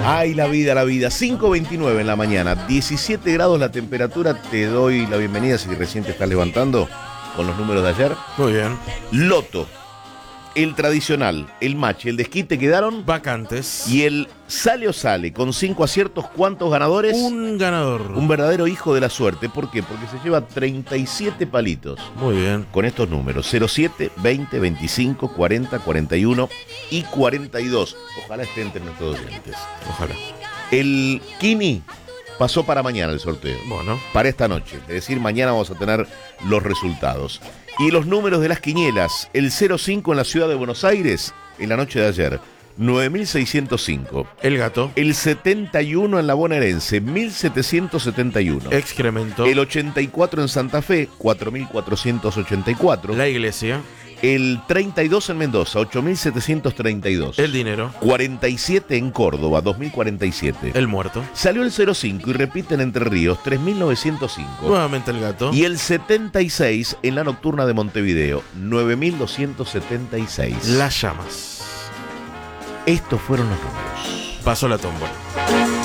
Ay, la vida, la vida. 5:29 en la mañana, 17 grados la temperatura. Te doy la bienvenida si recién te estás levantando con los números de ayer. Muy bien. Loto, el tradicional, el match, el desquite quedaron. Vacantes. Y el sale o sale, con 5 aciertos, ¿cuántos ganadores? Un ganador. Un verdadero hijo de la suerte. ¿Por qué? Porque se lleva 37 palitos. Muy bien. Con estos números, 07, 20, 25, 40, 41 y 42. Ojalá esté entre nuestros oyentes. Ojalá. El Kini pasó para mañana el sorteo. Bueno. Para esta noche. Es decir, mañana vamos a tener los resultados. Y los números de las quinielas. El 05 en la ciudad de Buenos Aires, en la noche de ayer, 9.605. El gato. El 71 en la bonaerense, 1.771. Excremento. El 84 en Santa Fe, 4.484. La iglesia. El 32 en Mendoza, 8.732. El dinero. 47 en Córdoba, 2.047. El muerto. Salió el 05 y repite en Entre Ríos, 3.905. Nuevamente el gato. Y el 76 en la nocturna de Montevideo, 9.276. Las llamas. Estos fueron los números. Pasó la tómbola.